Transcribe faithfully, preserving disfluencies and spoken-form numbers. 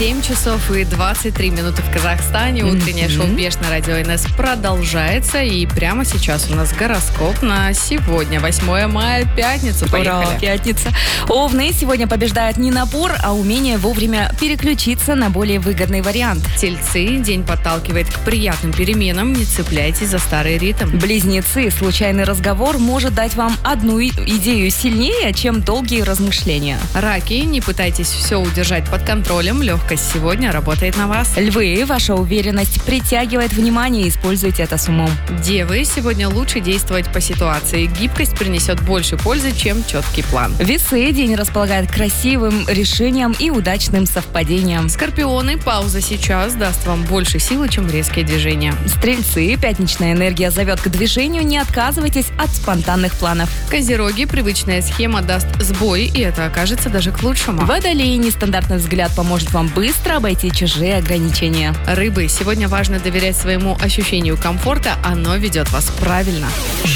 семь часов и двадцать три минуты в Казахстане. Утреннее mm-hmm. шоу «Беш» на радио эн эс продолжается. И прямо сейчас у нас гороскоп на сегодня, восьмое мая, пятница. Поехали. Ура, пятница. Овны сегодня побеждают не напор, а умение вовремя переключиться на более выгодный вариант. Тельцы, день подталкивает к приятным переменам. Не цепляйтесь за старый ритм. Близнецы, случайный разговор может дать вам одну идею сильнее, чем долгие размышления. Раки, не пытайтесь все удержать под контролем. Легкость сегодня работает на вас. Львы, ваша уверенность притягивает внимание, используйте это с умом. Девы, сегодня лучше действовать по ситуации. Гибкость принесет больше пользы, чем четкий план. Весы, день располагает красивым решением и удачным совпадением. Скорпионы, пауза сейчас даст вам больше силы, чем резкие движения. Стрельцы, пятничная энергия зовет к движению, не отказывайтесь от спонтанных планов. Козероги, привычная схема даст сбой, и это окажется даже к лучшему. Водолеи, нестандартный взгляд поможет вам быстро обойти чужие ограничения. Рыбы, сегодня важно доверять своему ощущению комфорта, оно ведет вас правильно.